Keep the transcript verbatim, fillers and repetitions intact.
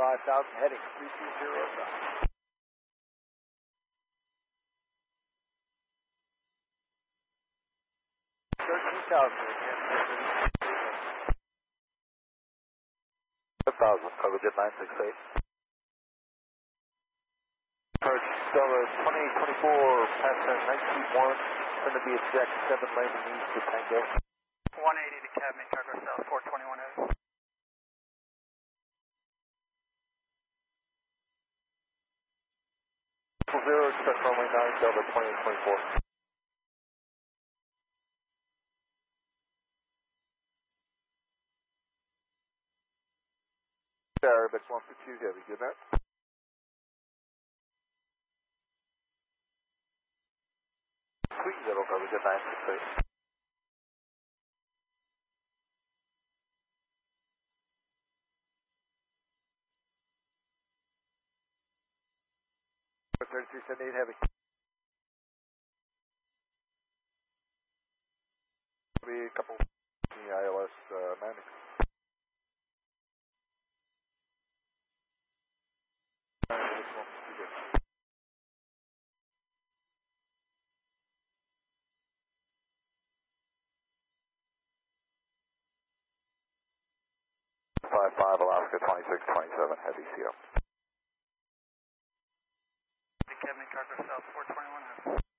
five thousand, heading three two zero south. thirteen thousand, one thousand, cover jet nine six eight. Approach Stella twenty twenty-four, passenger nineteen one, going to be a Jack seven landing east to Tango. one eighty to Cabin Cargo South, four twenty-one heavy. Zero, expect runway nine, Delta twenty twenty-four. Airbus one fifty-two heavy, good night. Queen Zero, cover jet nine six eight. thirty-three seventy-eight heavy. Be a couple I L S uh, landings. Five five Alaska twenty-six twenty-seven heavy C O. To Cabin Cargo South, four twenty-one heavy.